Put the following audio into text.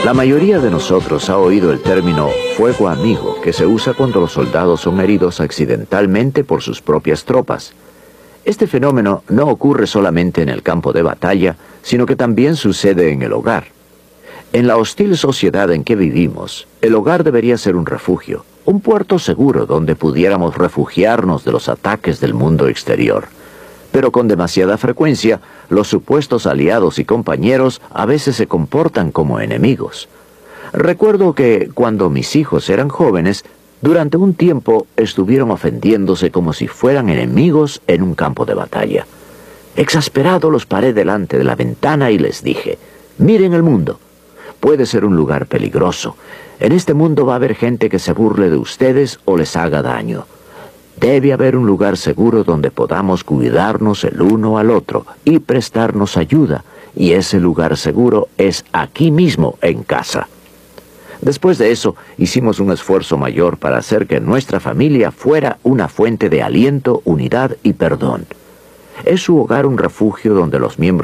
La mayoría de nosotros ha oído el término fuego amigo, que se usa cuando los soldados son heridos accidentalmente por sus propias tropas. Este fenómeno no ocurre solamente en el campo de batalla, sino que también sucede en el hogar. En la hostil sociedad en que vivimos, el hogar debería ser un refugio, un puerto seguro donde pudiéramos refugiarnos de los ataques del mundo exterior. Pero con demasiada frecuencia, los supuestos aliados y compañeros a veces se comportan como enemigos. Recuerdo que cuando mis hijos eran jóvenes, durante un tiempo estuvieron ofendiéndose como si fueran enemigos en un campo de batalla. Exasperado los paré delante de la ventana y les dije: miren el mundo. Puede ser un lugar peligroso. En este mundo va a haber gente que se burle de ustedes o les haga daño. Debe haber un lugar seguro donde podamos cuidarnos el uno al otro y prestarnos ayuda, y ese lugar seguro es aquí mismo, en casa. Después de eso, hicimos un esfuerzo mayor para hacer que nuestra familia fuera una fuente de aliento, unidad y perdón. Es su hogar un refugio donde los miembros